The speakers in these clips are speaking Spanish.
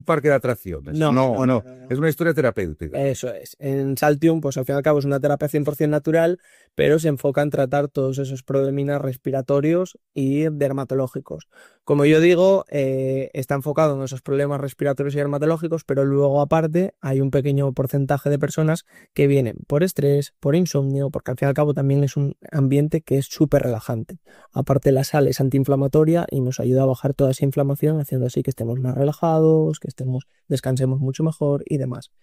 parque de atracciones. No, No. Es una historia terapéutica. Eso es. En Saltium, pues al fin y al cabo es una terapia 100% natural, pero se enfoca en tratar todos esos probleminas respiratorios y dermatológicos. Como yo digo, está enfocado en esos problemas respiratorios y dermatológicos, pero luego aparte hay un pequeño porcentaje de personas que vienen por estrés, por insomnio, porque al fin y al cabo también es un ambiente que es súper relajante. Aparte la sal es antiinflamatoria y nos ayuda a bajar toda esa inflamación, haciendo así que estemos más relajados, que descansemos mucho mejor y demás.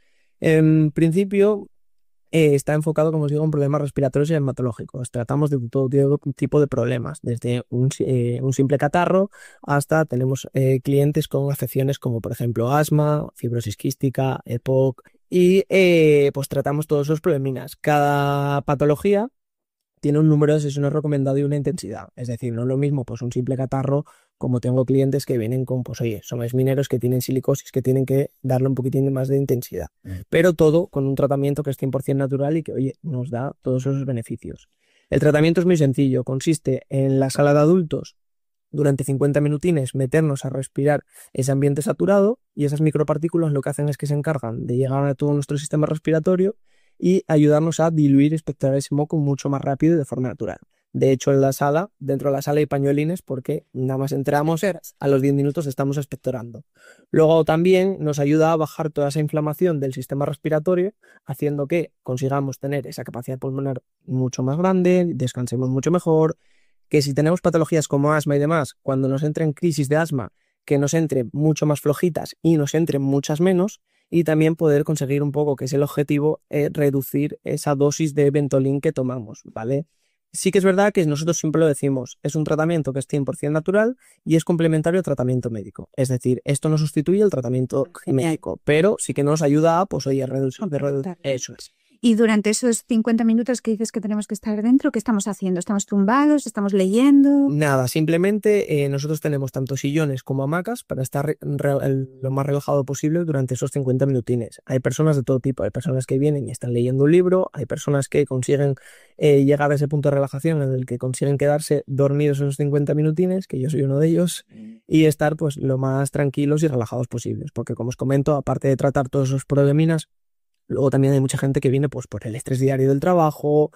En principio, está enfocado, como os digo, en problemas respiratorios y dermatológicos. Tratamos de todo tipo de problemas, desde un simple catarro hasta tenemos clientes con afecciones como, por ejemplo, asma, fibrosis quística, EPOC, y pues tratamos todos esos probleminas. Cada patología tiene un número de sesiones recomendado y una intensidad. Es decir, no es lo mismo pues un simple catarro, como tengo clientes que vienen con, pues oye, son mineros que tienen silicosis, que tienen que darle un poquitín más de intensidad. Pero todo con un tratamiento que es 100% natural y que, oye, nos da todos esos beneficios. El tratamiento es muy sencillo, consiste en la sala de adultos durante 50 minutines meternos a respirar ese ambiente saturado y esas micropartículas lo que hacen es que se encargan de llegar a todo nuestro sistema respiratorio y ayudarnos a diluir y expectorar ese moco mucho más rápido y de forma natural. De hecho, dentro de la sala hay pañuelines porque nada más entramos, a los 10 minutos estamos expectorando. Luego también nos ayuda a bajar toda esa inflamación del sistema respiratorio, haciendo que consigamos tener esa capacidad pulmonar mucho más grande, descansemos mucho mejor, que si tenemos patologías como asma y demás, cuando nos entren crisis de asma, que nos entren mucho más flojitas y nos entren muchas menos, y también poder conseguir un poco, que es el objetivo, reducir esa dosis de Ventolin que tomamos, ¿vale? Sí que es verdad que nosotros siempre lo decimos, es un tratamiento que es 100% natural y es complementario al tratamiento médico. Es decir, esto no sustituye el tratamiento médico, pero sí que nos ayuda a, pues oye, reducir. Eso es. Y durante esos 50 minutos que dices que tenemos que estar dentro, ¿qué estamos haciendo? ¿Estamos tumbados? ¿Estamos leyendo? Nada, simplemente nosotros tenemos tanto sillones como hamacas para estar lo más relajado posible durante esos 50 minutines. Hay personas de todo tipo, hay personas que vienen y están leyendo un libro, hay personas que consiguen llegar a ese punto de relajación en el que consiguen quedarse dormidos esos 50 minutines, que yo soy uno de ellos, y estar pues lo más tranquilos y relajados posibles, porque como os comento, aparte de tratar todos esos probleminas, luego también hay mucha gente que viene pues por el estrés diario del trabajo,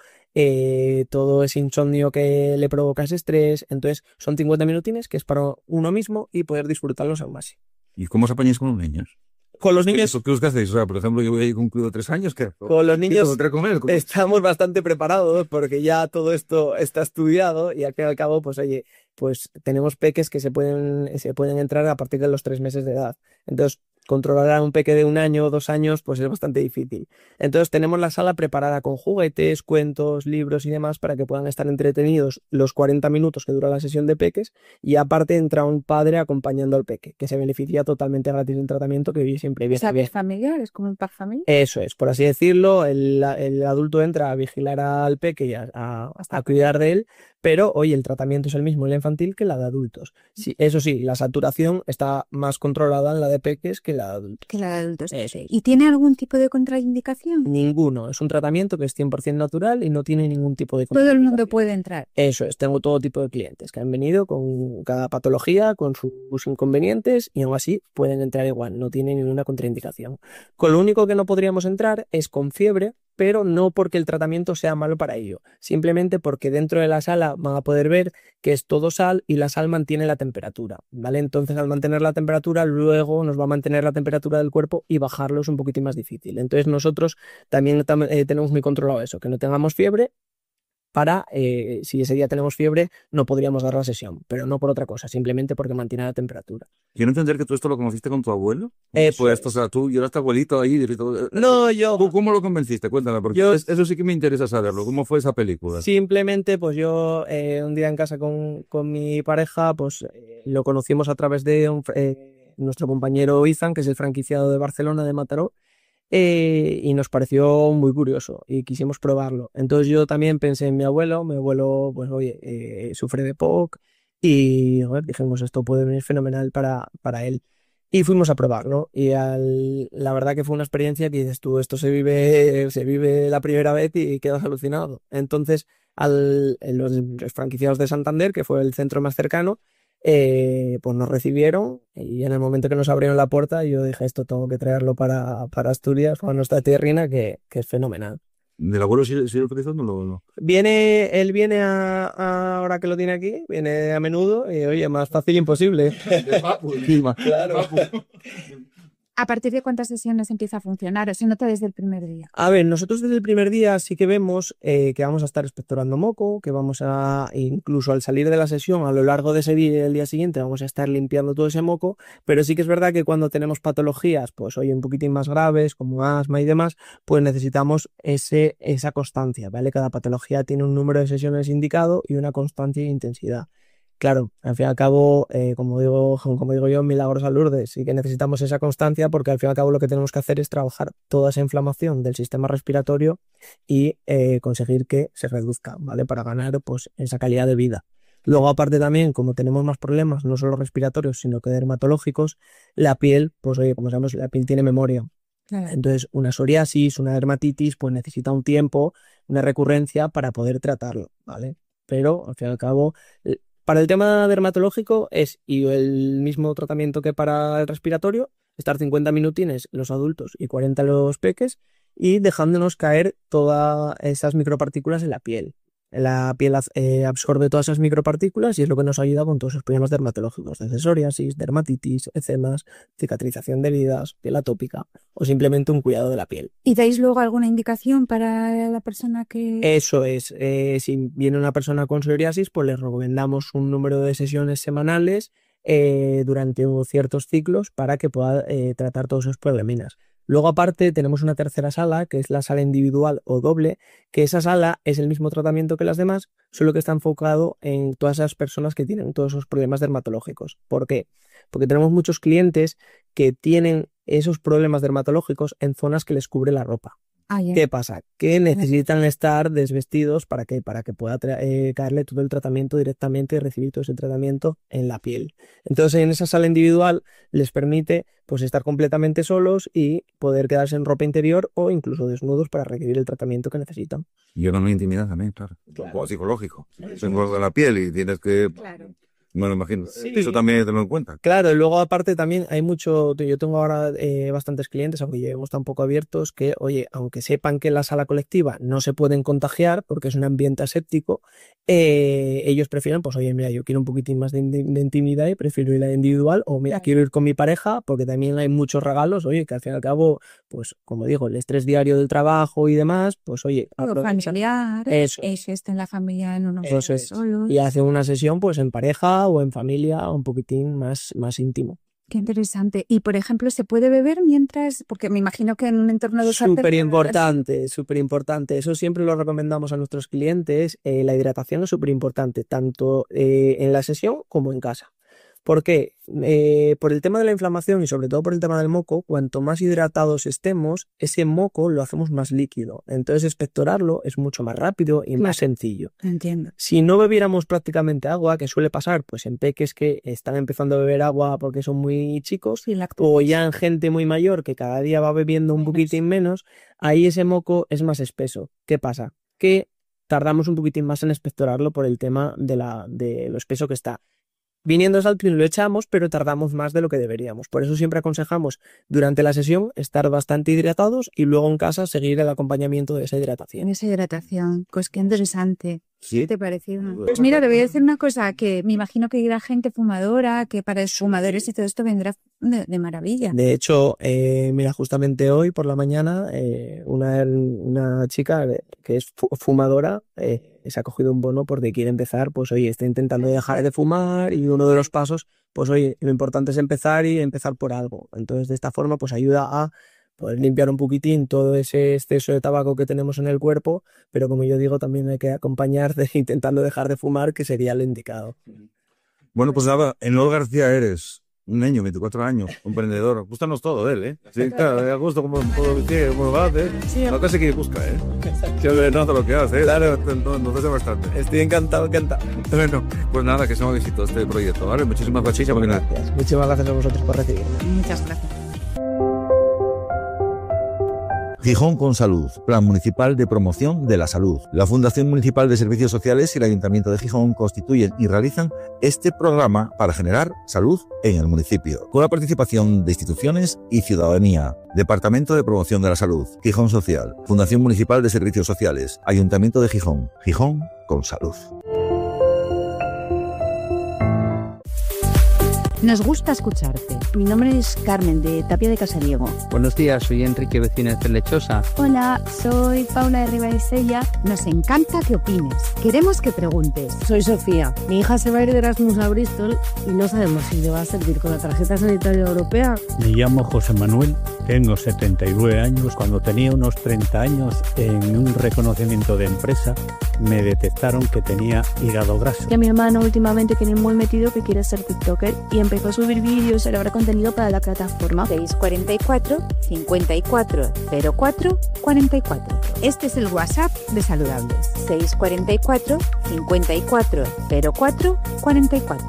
todo ese insomnio que le provoca ese estrés. Entonces son 50 minutines que es para uno mismo y poder disfrutarlos aún más. ¿Y cómo os apañáis con los niños? Con los niños... ¿Qué hacéis? O sea, por ejemplo, yo voy a cumplir 3 años. Con los niños comer? estamos bastante preparados porque ya todo esto está estudiado y al fin y al cabo, pues oye, pues tenemos peques que se pueden entrar a partir de los 3 meses de edad. Entonces, controlar a un peque de 1 año o 2 años, pues es bastante difícil. Entonces, tenemos la sala preparada con juguetes, cuentos, libros y demás para que puedan estar entretenidos los 40 minutos que dura la sesión de peques, y aparte entra un padre acompañando al peque, que se beneficia totalmente gratis del tratamiento, que siempre viene bien. ¿Es familiar? ¿Es como un pack familiar? Eso es, por así decirlo, el adulto entra a vigilar al peque y a cuidar de él, pero hoy el tratamiento es el mismo en la infantil que la de adultos. Sí, eso sí, la saturación está más controlada en la de peques que la de adultos. Que la de adultos. Eso. ¿Y tiene algún tipo de contraindicación? Ninguno, es un tratamiento que es 100% natural y no tiene ningún tipo de contraindicación. Todo el mundo puede entrar. Eso es, tengo todo tipo de clientes que han venido con cada patología, con sus inconvenientes, y aún así pueden entrar igual, no tiene ninguna contraindicación. Con lo único que no podríamos entrar es con fiebre, pero no porque el tratamiento sea malo para ello, simplemente porque dentro de la sala van a poder ver que es todo sal y la sal mantiene la temperatura, ¿vale? Entonces al mantener la temperatura luego nos va a mantener la temperatura del cuerpo y bajarlo es un poquitín más difícil. Entonces nosotros también tenemos muy controlado eso, que no tengamos fiebre, para, si ese día tenemos fiebre, no podríamos dar la sesión, pero no por otra cosa, simplemente porque mantiene la temperatura. Quiero entender que tú esto lo conociste con tu abuelo. Pues, o sea, tú lloraste abuelito ahí. No, yo... ¿Cómo lo convenciste? Cuéntame, porque eso sí que me interesa saberlo. ¿Cómo fue esa película? Simplemente, pues yo un día en casa con mi pareja, pues lo conocimos a través de nuestro compañero Izan, que es el franquiciado de Barcelona, de Mataró. Y nos pareció muy curioso y quisimos probarlo. Entonces yo también pensé en mi abuelo, pues oye, sufre de POC y dijimos esto puede venir fenomenal para él. Y fuimos a probarlo y la verdad que fue una experiencia que dices tú, esto se vive la primera vez y quedas alucinado. Entonces los franquiciados de Santander, que fue el centro más cercano, pues nos recibieron y en el momento que nos abrieron la puerta yo dije, esto tengo que traerlo para Asturias, para nuestra tierrina, que es fenomenal. ¿Del abuelo sigue utilizando? No. Él viene ahora que lo tiene aquí, viene a menudo y oye, más fácil imposible. Claro. ¿A partir de cuántas sesiones empieza a funcionar o se nota desde el primer día? A ver, nosotros desde el primer día sí que vemos que vamos a estar expectorando moco, que vamos a, incluso al salir de la sesión, a lo largo de ese día y el día siguiente, vamos a estar limpiando todo ese moco, pero sí que es verdad que cuando tenemos patologías, pues oye, un poquitín más graves, como asma y demás, pues necesitamos esa constancia, ¿vale? Cada patología tiene un número de sesiones indicado y una constancia e intensidad. Claro, al fin y al cabo, como digo yo, milagros a Lourdes, sí que necesitamos esa constancia porque al fin y al cabo lo que tenemos que hacer es trabajar toda esa inflamación del sistema respiratorio y conseguir que se reduzca, ¿vale? Para ganar pues esa calidad de vida. Luego, aparte también, como tenemos más problemas, no solo respiratorios, sino que dermatológicos, la piel, pues oye, como sabemos, la piel tiene memoria. Claro. Entonces, una psoriasis, una dermatitis, pues necesita un tiempo, una recurrencia para poder tratarlo, ¿vale? Pero, al fin y al cabo, para el tema dermatológico es y el mismo tratamiento que para el respiratorio, estar 50 minutines los adultos y 40 los peques y dejándonos caer todas esas micropartículas en la piel. La piel absorbe todas esas micropartículas y es lo que nos ayuda con todos esos problemas dermatológicos, desde psoriasis, dermatitis, eczemas, cicatrización de heridas, piel atópica o simplemente un cuidado de la piel. ¿Y dais luego alguna indicación para la persona que...? Eso es, si viene una persona con psoriasis, pues les recomendamos un número de sesiones semanales durante ciertos ciclos para que pueda tratar todos esos probleminas. Luego, aparte, tenemos una tercera sala, que es la sala individual o doble, que esa sala es el mismo tratamiento que las demás, solo que está enfocado en todas esas personas que tienen todos esos problemas dermatológicos. ¿Por qué? Porque tenemos muchos clientes que tienen esos problemas dermatológicos en zonas que les cubre la ropa. ¿Qué pasa? Que necesitan estar desvestidos para que pueda caerle todo el tratamiento directamente y recibir todo ese tratamiento en la piel. Entonces, en esa sala individual les permite pues estar completamente solos y poder quedarse en ropa interior o incluso desnudos para recibir el tratamiento que necesitan. Y una intimidad también, claro. O psicológico. Se engorda la piel y tienes que... Claro. Bueno, imagino. Sí. Eso también hay que tenerlo en cuenta. Claro, y luego aparte también hay mucho, yo tengo ahora bastantes clientes, aunque llevemos tan poco abiertos, que oye, aunque sepan que en la sala colectiva no se pueden contagiar porque es un ambiente aséptico, ellos prefieren, pues oye, mira, yo quiero un poquitín más de intimidad y prefiero ir a la individual, o mira, quiero ir con mi pareja, porque también hay muchos regalos, oye, que al fin y al cabo, pues como digo, el estrés diario del trabajo y demás, pues oye, familiar, eso está en la familia en unos eso es. solos. Y hacen una sesión pues en pareja o en familia, un poquitín más íntimo. Qué interesante. Y, por ejemplo, ¿se puede beber mientras...? Porque me imagino que en un entorno de... Súper importante. Eso siempre lo recomendamos a nuestros clientes. La hidratación es súper importante, tanto en la sesión como en casa. ¿Por qué? Por el tema de la inflamación y sobre todo por el tema del moco, cuanto más hidratados estemos, ese moco lo hacemos más líquido. Entonces, expectorarlo es mucho más rápido y más sencillo. Entiendo. Si no bebiéramos prácticamente agua, que suele pasar pues en peques que están empezando a beber agua porque son muy chicos, o ya en gente muy mayor que cada día va bebiendo un poquitín menos, ahí ese moco es más espeso. ¿Qué pasa? Que tardamos un poquitín más en expectorarlo por el tema de lo espeso que está. Viniendo de Saltrin lo echamos, pero tardamos más de lo que deberíamos. Por eso siempre aconsejamos durante la sesión estar bastante hidratados y luego en casa seguir el acompañamiento de esa hidratación. Esa hidratación, pues qué interesante. ¿Sí? ¿Qué te pareció? Pues mira, te voy a decir una cosa, que me imagino que irá gente fumadora, que para los fumadores y todo esto vendrá de maravilla. De hecho, mira, justamente hoy por la mañana una chica que es fumadora se ha cogido un bono porque quiere empezar, pues oye, está intentando dejar de fumar y uno de los pasos, pues oye, lo importante es empezar y empezar por algo. Entonces, de esta forma, pues ayuda a poder limpiar un poquitín todo ese exceso de tabaco que tenemos en el cuerpo, pero como yo digo, también hay que acompañar intentando dejar de fumar, que sería lo indicado. Bueno, pues nada, Enol García eres un niño, 24 años, emprendedor. Gústanos todo de él, ¿eh? Sí, claro, a gusto como vestir, como va, ¿eh? Sí, no casi que busca, ¿eh? Sí, no hace lo que hace, ¿eh? Claro. Nos hace bastante. Estoy encantado. Bueno, pues nada, que sea un éxito este proyecto, ¿vale? Muchísimas gracias. Muchísimas gracias a vosotros por recibirme. Muchas gracias. Gijón con Salud, Plan Municipal de Promoción de la Salud. La Fundación Municipal de Servicios Sociales y el Ayuntamiento de Gijón constituyen y realizan este programa para generar salud en el municipio, con la participación de instituciones y ciudadanía. Departamento de Promoción de la Salud, Gijón Social, Fundación Municipal de Servicios Sociales, Ayuntamiento de Gijón. Gijón con Salud. Nos gusta escucharte. Mi nombre es Carmen, de Tapia de Casariego. Buenos días, soy Enrique, vecina de Lechosa. Hola, soy Paula de Ribaisella. Nos encanta que opines. Queremos que preguntes. Soy Sofía. Mi hija se va a ir de Erasmus a Bristol y no sabemos si le va a servir con la tarjeta sanitaria europea. Me llamo José Manuel, tengo 79 años. Cuando tenía unos 30 años, en un reconocimiento de empresa, me detectaron que tenía hígado graso. Que mi hermano últimamente tiene muy metido que quiere ser TikToker y empezó a subir vídeos, a elaborar contenido para la plataforma. 644 54 04 44. Este es el WhatsApp de Saludables. 644 54 04 44.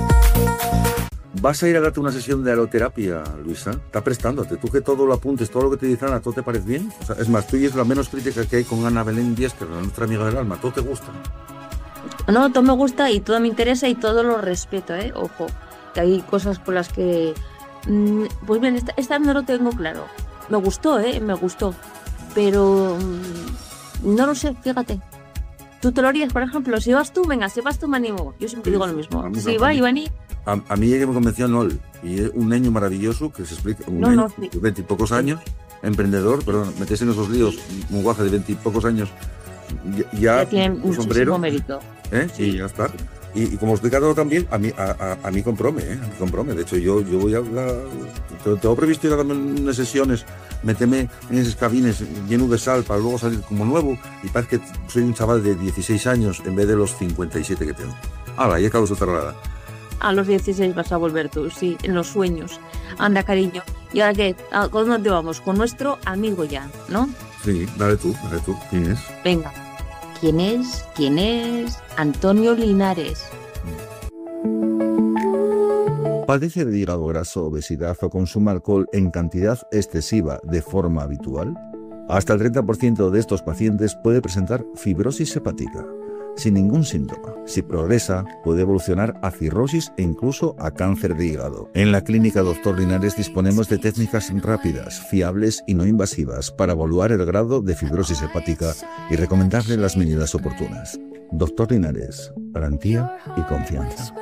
¿Vas a ir a darte una sesión de aloterapia, Luisa? Está prestándote. Tú que todo lo apuntes, todo lo que te dicen, ¿a todo te parece bien? O sea, es más, tú y es la menos crítica que hay con Ana Belén Díaz, que es nuestra amiga del alma. ¿Todo te gusta? No, todo me gusta y todo me interesa y todo lo respeto, ¿eh? Ojo, que hay cosas por las que... Pues bien, esta no lo tengo claro. Me gustó, me gustó. Pero no lo sé, fíjate. ¿Tú te lo harías, por ejemplo? Si vas tú, venga, si vas tú me animo. Yo siempre digo lo mismo. Si va Ivani... A mí ella me convenció Nol, y es un niño maravilloso que se explica, un niño de 20 y pocos años, emprendedor, perdón, meterse en esos líos, un guaje de 20 y pocos años, ya tiene un sombrero, mérito. Sí. Y ya está. Y como explica todo también, a mí comprome, a mí comprome. De hecho, yo voy a tengo previsto ir a darme unas sesiones, meterme en esas cabines lleno de sal para luego salir como nuevo, y parece que soy un chaval de 16 años en vez de los 57 que tengo. Ahora, ya acabo su cerrada. A los 16 vas a volver tú, sí, en los sueños. Anda, cariño. ¿Y ahora qué? ¿Con dónde vamos? Con nuestro amigo ya, ¿no? Sí, dale tú. ¿Quién es? Venga. ¿Quién es? Antonio Linares. ¿Padece de hígado graso, obesidad o consume alcohol en cantidad excesiva de forma habitual? Hasta el 30% de estos pacientes puede presentar fibrosis hepática, sin ningún síntoma. Si progresa, puede evolucionar a cirrosis e incluso a cáncer de hígado. En la clínica Dr. Linares disponemos de técnicas rápidas, fiables y no invasivas para evaluar el grado de fibrosis hepática y recomendarle las medidas oportunas. Dr. Linares, garantía y confianza.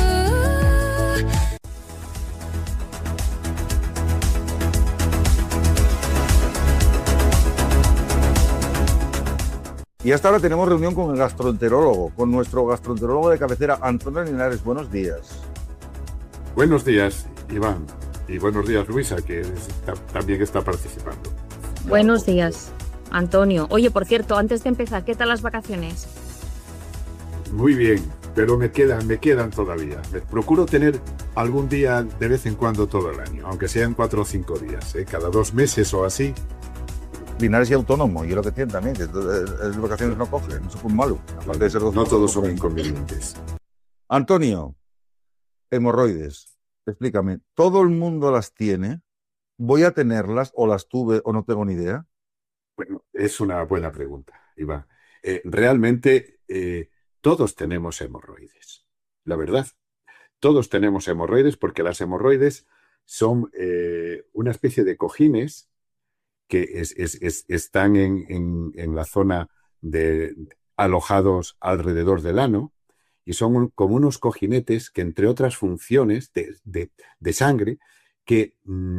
Y hasta ahora tenemos reunión con el gastroenterólogo, con nuestro gastroenterólogo de cabecera, Antonio Linares. Buenos días. Buenos días, Iván. Y buenos días, Luisa, que también está participando. Buenos días, Antonio. Oye, por cierto, antes de empezar, ¿qué tal las vacaciones? Muy bien, pero me quedan todavía. Procuro tener algún día de vez en cuando todo el año, aunque sean 4 o 5 días, cada 2 meses o así. Linares y autónomo, yo lo que tiene también, que las vacaciones no coge, no son malo. Aparte de ser no todos son inconvenientes. Antonio, hemorroides, explícame, ¿todo el mundo las tiene? ¿Voy a tenerlas o las tuve o no tengo ni idea? Bueno, es una buena pregunta, Iván. Realmente todos tenemos hemorroides, la verdad. Todos tenemos hemorroides porque las hemorroides son una especie de cojines que están en la zona alojados alrededor del ano, y son como unos cojinetes que, entre otras funciones de sangre, que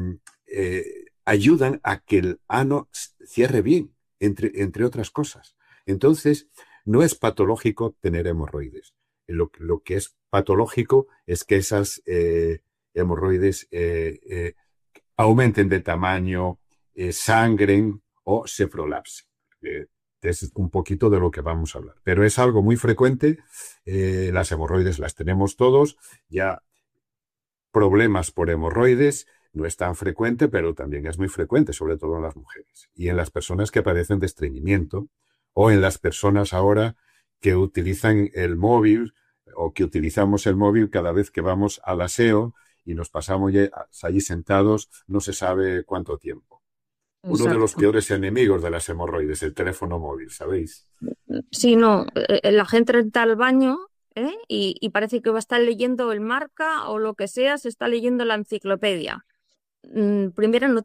ayudan a que el ano cierre bien, entre otras cosas. Entonces, no es patológico tener hemorroides. Lo que es patológico es que esas hemorroides aumenten de tamaño, sangren o se prolapsen. Es un poquito de lo que vamos a hablar. Pero es algo muy frecuente. Las hemorroides las tenemos todos. Ya problemas por hemorroides no es tan frecuente, pero también es muy frecuente, sobre todo en las mujeres. Y en las personas que padecen de estreñimiento, o en las personas ahora que utilizan el móvil, o que utilizamos el móvil cada vez que vamos al aseo y nos pasamos allí sentados no se sabe cuánto tiempo. Uno de los Exacto. peores enemigos de las hemorroides, el teléfono móvil, ¿sabéis? Sí, no, la gente entra al baño, y parece que va a estar leyendo el Marca o lo que sea, se está leyendo la enciclopedia. Primera noticia